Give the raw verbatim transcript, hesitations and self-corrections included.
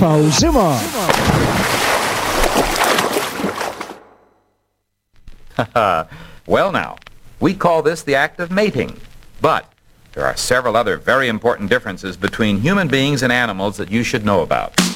Pauze mo! Well now, we call this the act of mating, but there are several other very important differences between human beings and animals that you should know about.